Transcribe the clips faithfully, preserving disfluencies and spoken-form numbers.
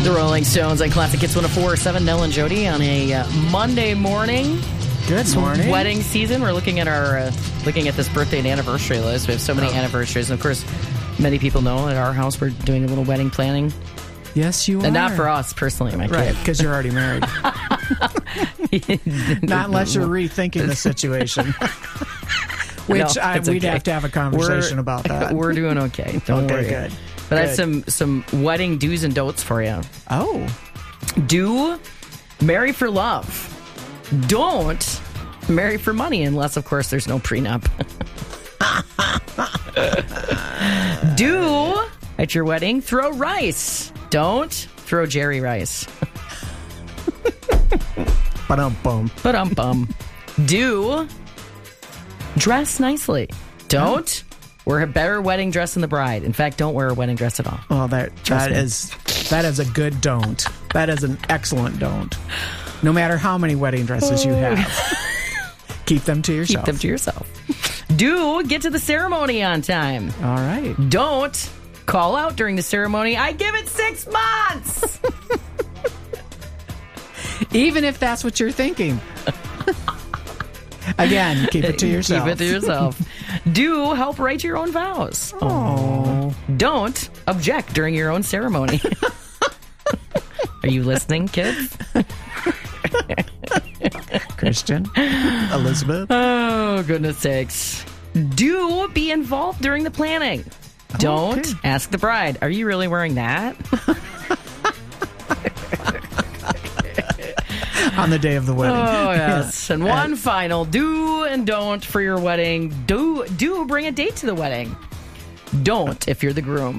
The Rolling Stones on Classic Hits one oh four point seven. Nell and Jody on a uh, Monday morning. Good morning. Wedding season. We're looking at our uh, looking at this birthday and anniversary list. We have so many oh. anniversaries. And of course, many people know at our house we're doing a little wedding planning. Yes, you are. And not for us personally, my kid. Right, because you're already married. Not unless you're rethinking the situation. Which no, I, we'd okay. have to have a conversation we're, about that. We're doing okay. Don't okay, worry. good. But good. I have some, some wedding do's and don'ts for you. Oh. Do marry for love. Don't marry for money, unless, of course, there's no prenup. Do, at your wedding, throw rice. Don't throw Jerry rice. Ba-dum-bum. Ba-dum-bum. Do dress nicely. Don't wear a better wedding dress than the bride. In fact, don't wear a wedding dress at all. Oh, that that me. is that is a good don't. That is an excellent don't. No matter how many wedding dresses you have, keep them to yourself. Keep them to yourself. Do get to the ceremony on time. All right. Don't call out during the ceremony. I give it six months. Even if that's what you're thinking. Again, keep it to yourself. Keep it to yourself. Do help write your own vows. Oh. Don't object during your own ceremony. Are you listening, kids? Christian, Elizabeth. Oh, goodness sakes. Do be involved during the planning. Don't okay. ask the bride, are you really wearing that? On the day of the wedding. Oh, yes. And one final do and don't for your wedding. Do do bring a date to the wedding. Don't if you're the groom.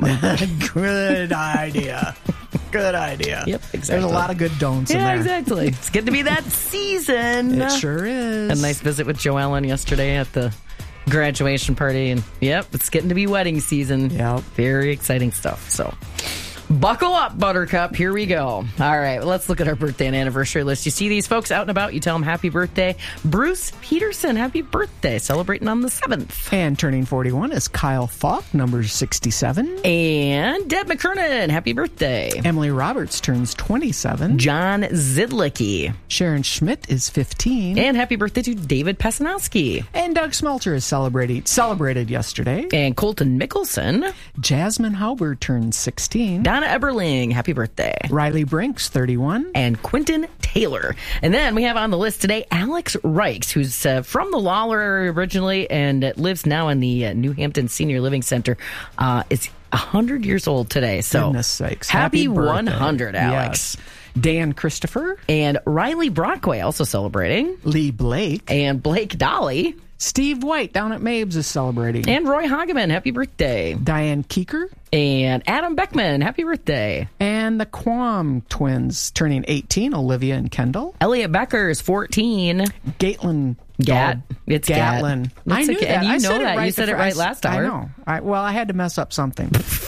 Good idea. Good idea. Yep, exactly. There's a lot of good don'ts yeah, in there. exactly. It's good to be that season. It sure is. A nice visit with Joe Ellen yesterday at the graduation party. And yep, it's getting to be wedding season. Yep. Very exciting stuff. So buckle up, Buttercup. Here we go. All right, well, let's look at our birthday and anniversary list. You see these folks out and about, you tell them happy birthday. Bruce Peterson, happy birthday, celebrating on the seventh. And turning forty-one is Kyle Falk, number sixty-seven. And Deb McKernan, happy birthday. Emily Roberts turns twenty-seven. John Zidlicki. Sharon Schmidt is fifteen. And happy birthday to David Pasanowski. And Doug Smelter is celebrating celebrated yesterday. And Colton Mickelson. Jasmine Hauber turns sixteen. Donna Eberling, happy birthday. Riley Brinks, thirty-one. And Quentin Taylor. And then we have on the list today Alex Reichs, who's uh, from the Lawler area originally and uh, lives now in the uh, New Hampton Senior Living Center. Uh, is one hundred years old today. So goodness sakes. Happy, Happy birthday. one hundred, Alex. Yes. Dan Christopher. And Riley Brockway also celebrating. Lee Blake. And Blake Dolly. Steve White down at Mabes is celebrating. And Roy Hageman, happy birthday. Diane Keeker. And Adam Beckman, happy birthday. And the Quam twins turning eighteen, Olivia and Kendall. Elliot Becker is fourteen. Gatlin. Gat. It's Gatlin. Gat. I knew okay. that. And you I know said that. It right you said it right last hour. I know. I, well, I had to mess up something.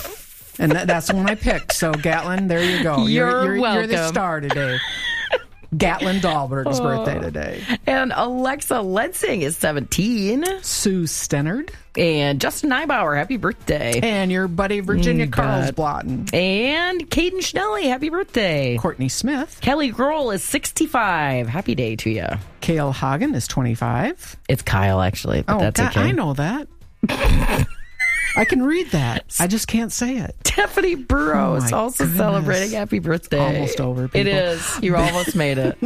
And that, that's the one I picked. So, Gatlin, there you go. You're, you're, you're, you're the welcome. star today. Gatlin Dahlberg's oh. birthday today. And Alexa Lensing is seventeen. Sue Stennard. And Justin Neibauer, happy birthday. And your buddy Virginia Mm, Carlsblatten. And Caden Schnelly, happy birthday. Courtney Smith. Kelly Grohl is sixty-five. Happy day to you. Kale Hagen is twenty-five. It's Kyle, actually, but oh, that's God, okay. I know that. I can read that. I just can't say it. Tiffany Burrows Oh, also goodness. celebrating happy birthday. Almost over, people. It is. You almost made it.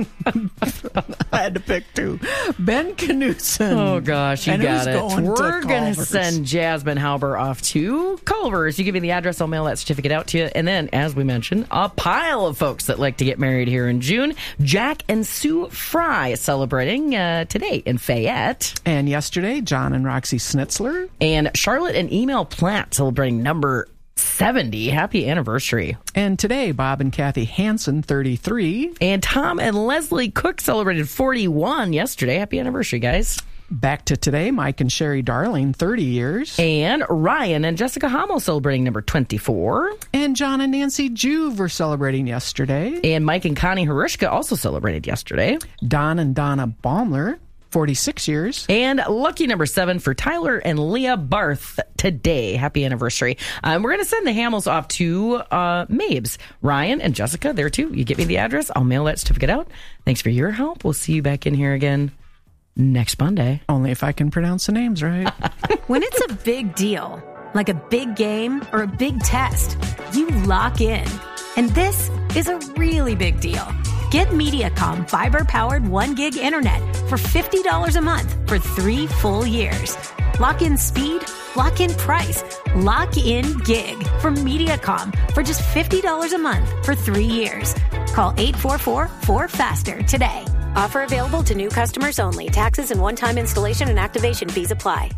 I had to pick two. Ben Knutson. Oh, gosh, you and got it. Going We're going to Culver's. send Jasmine Hauber off to Culver's. You give me the address, I'll mail that certificate out to you. And then, as we mentioned, a pile of folks that like to get married here in June. Jack and Sue Fry celebrating uh, today in Fayette. And yesterday, John and Roxy Schnitzler. And Charlotte and Email Platt celebrating number seventy. Happy anniversary. And today, Bob and Kathy Hansen, thirty-three. And Tom and Leslie Cook celebrated forty-one yesterday. Happy anniversary, guys. Back to today, Mike and Sherry Darling, thirty years. And Ryan and Jessica Hommel celebrating number twenty-four. And John and Nancy Juve were celebrating yesterday. And Mike and Connie Harushka also celebrated yesterday. Don and Donna Baumler. forty-six years. And lucky number seven for Tyler and Leah Barth today. Happy anniversary. Um, we're going to send the Hamels off to uh, Mabes. Ryan and Jessica there too. You get me the address. I'll mail that certificate out. Thanks for your help. We'll see you back in here again next Monday. Only if I can pronounce the names right. When it's a big deal, like a big game or a big test, you lock in. And this is a really big deal. Get MediaCom fiber-powered one gig internet for fifty dollars a month for three full years. Lock in speed, lock in price, lock in gig from MediaCom for just fifty dollars a month for three years. Call eight four four, four faster today. Offer available to new customers only. Taxes and one-time installation and activation fees apply.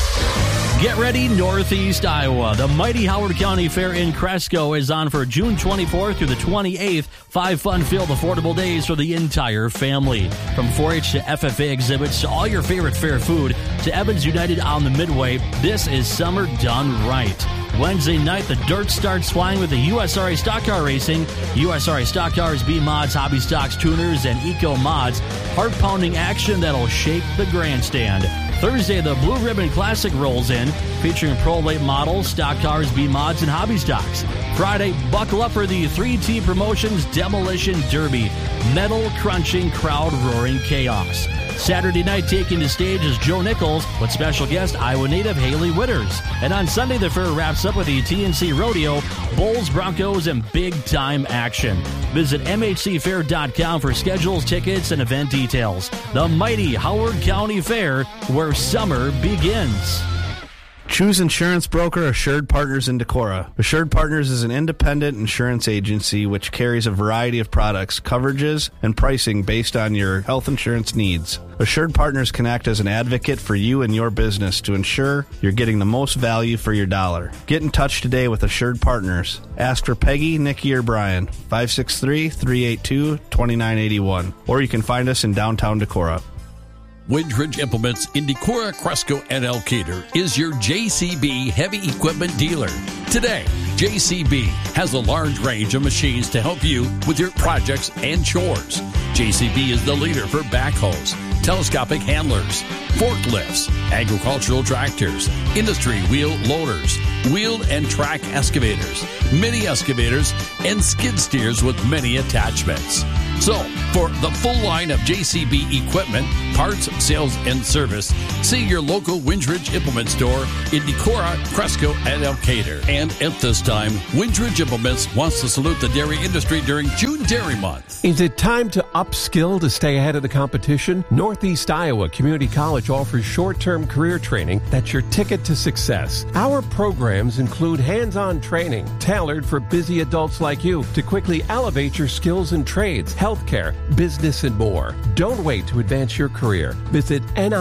Get ready, Northeast Iowa. The mighty Howard County Fair in Cresco is on for June twenty-fourth through the twenty-eighth. Five fun-filled, affordable days for the entire family. From four H to F F A exhibits to all your favorite fair food to Evans United on the Midway, this is summer done right. Wednesday night, the dirt starts flying with the U S R A Stock Car Racing. U S R A Stock Cars, B-Mods, Hobby Stocks, Tuners, and Eco Mods. Heart-pounding action that'll shake the grandstand. Thursday, the Blue Ribbon Classic rolls in, featuring Pro Late models, stock cars, B-Mods, and hobby stocks. Friday, buckle up for the three T Promotions Demolition Derby. Metal-crunching, crowd-roaring chaos. Saturday night, taking the stage is Joe Nichols with special guest Iowa native Haley Witters. And on Sunday, the fair wraps up with the T N C Rodeo, Bulls, Broncos, and big-time action. Visit M H C fair dot com for schedules, tickets, and event details. The mighty Howard County Fair, where summer begins. Choose insurance broker Assured Partners in Decorah. Assured Partners is an independent insurance agency which carries a variety of products, coverages, and pricing based on your health insurance needs. Assured Partners can act as an advocate for you and your business to ensure you're getting the most value for your dollar. Get in touch today with Assured Partners. Ask for Peggy, Nikki, or Brian, five six three, three eight two, two nine eight one, or you can find us in downtown Decorah. Windridge Implements in Decorah, Cresco, and Elkader is your J C B heavy equipment dealer. Today, J C B has a large range of machines to help you with your projects and chores. J C B is the leader for backhoes, telescopic handlers, forklifts, agricultural tractors, industry wheel loaders, wheeled and track excavators, mini excavators, and skid steers with many attachments. So, for the full line of J C B equipment, parts, sales, and service, see your local Windridge Implement store in Decorah, Cresco, and Elkader. And at this time, Windridge Implements wants to salute the dairy industry during June Dairy Month. Is it time to upskill to stay ahead of the competition? Northeast Iowa Community College offers short-term career training that's your ticket to success. Our programs include hands-on training tailored for busy adults like you to quickly elevate your skills and trades, healthcare, business, and more. Don't wait to advance your career. Visit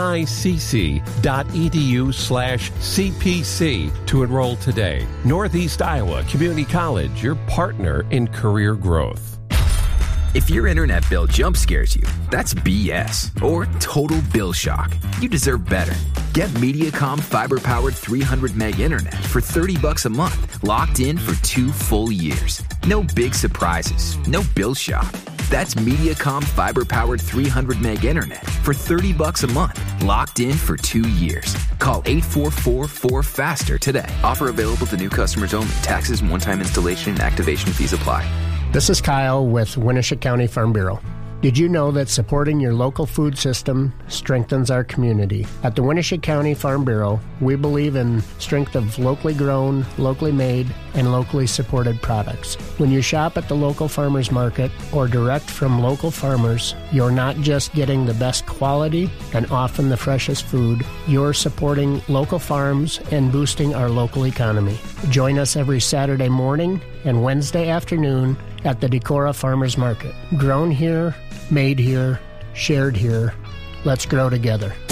nicc.edu slash CPC to enroll today. Northeast Iowa Community College, your partner in career growth. If your internet bill jump scares you, that's B S or total bill shock. You deserve better. Get MediaCom fiber-powered three hundred meg internet for thirty bucks a month, locked in for two full years. No big surprises, no bill shock. That's MediaCom fiber-powered three hundred meg internet for thirty bucks a month, locked in for two years. Call eight four four, four faster today. Offer available to new customers only. Taxes and one-time installation and activation fees apply. This is Kyle with Winneshiek County Farm Bureau. Did you know that supporting your local food system strengthens our community? At the Winneshiek County Farm Bureau, we believe in strength of locally grown, locally made, and locally supported products. When you shop at the local farmers market or direct from local farmers, you're not just getting the best quality and often the freshest food, you're supporting local farms and boosting our local economy. Join us every Saturday morning and Wednesday afternoon at the Decorah Farmers Market. Grown here, made here, shared here. Let's grow together.